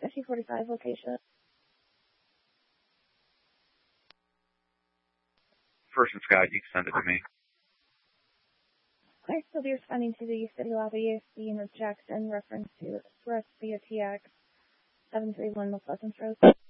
SU-45 location. First and Sky, you can send it to me. Okay, so be responding to the City Lobby ESC North Jackson reference to Express via TX 731 West Pleasant Road.